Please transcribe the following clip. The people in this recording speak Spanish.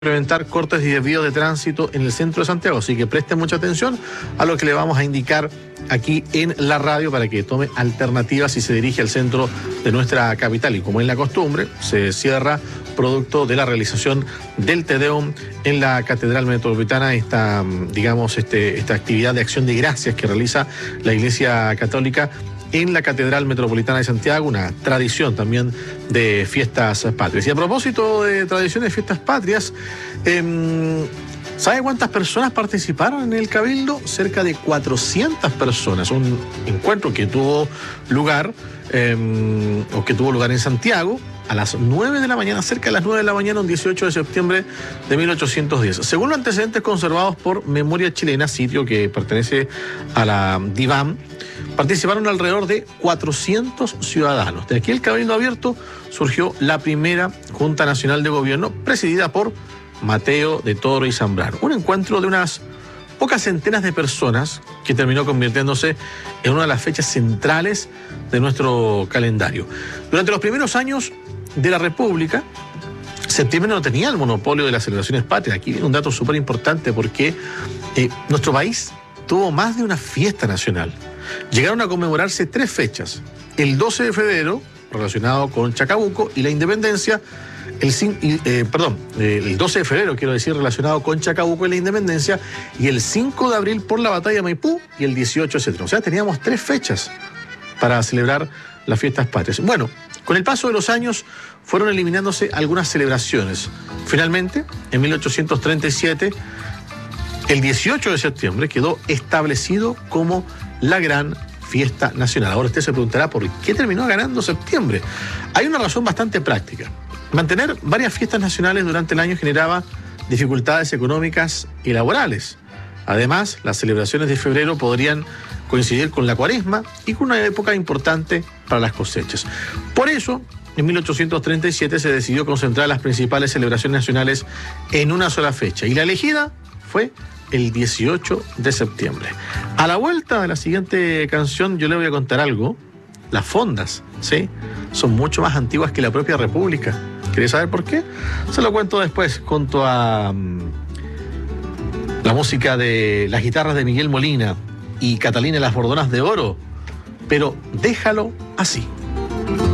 preventar cortes y desvíos de tránsito en el centro de Santiago, así que presten mucha atención a lo que le vamos a indicar aquí en la radio para que tome alternativas si se dirige al centro de nuestra capital. Y como es la costumbre, se cierra producto de la realización del Te Deum en la Catedral Metropolitana, esta actividad de acción de gracias que realiza la Iglesia Católica en la Catedral Metropolitana de Santiago, una tradición también de fiestas patrias. Y a propósito de tradiciones de fiestas patrias, ¿sabe cuántas personas participaron en el Cabildo? Cerca de 400 personas. Un encuentro que tuvo lugar, en Santiago a las 9 de la mañana, cerca de las 9 de la mañana, un 18 de septiembre de 1810. Según los antecedentes conservados por Memoria Chilena, sitio que pertenece a la DIVAM, participaron alrededor de 400 ciudadanos. De aquí el Cabildo Abierto surgió la primera Junta Nacional de Gobierno, presidida por Mateo de Toro y Zambrano. Un encuentro de unas pocas centenas de personas que terminó convirtiéndose en una de las fechas centrales de nuestro calendario. Durante los primeros años de la República, septiembre no tenía el monopolio de las celebraciones patrias. Aquí viene un dato súper importante porque nuestro país tuvo más de una fiesta nacional. Llegaron a conmemorarse 3 fechas: el 12 de febrero, relacionado con Chacabuco, y la independencia, el 12 de febrero, relacionado con Chacabuco y la independencia, y el 5 de abril por la batalla de Maipú, y el 18, etc. O sea, teníamos 3 fechas para celebrar las fiestas patrias. Bueno, con el paso de los años fueron eliminándose algunas celebraciones. Finalmente, en 1837, el 18 de septiembre quedó establecido como la gran fiesta nacional. Ahora usted se preguntará por qué terminó ganando septiembre. Hay una razón bastante práctica. Mantener varias fiestas nacionales durante el año generaba dificultades económicas y laborales. Además, las celebraciones de febrero podrían coincidir con la Cuaresma y con una época importante para las cosechas. Por eso, en 1837 se decidió concentrar las principales celebraciones nacionales en una sola fecha, y la elegida fue el 18 de septiembre. A la vuelta de la siguiente canción yo le voy a contar algo. Las fondas, ¿sí?, son mucho más antiguas que la propia República. ¿Quiere saber por qué? Se lo cuento después, junto a la música de las guitarras de Miguel Molina y Catalina y las Bordonas de Oro. Pero déjalo así.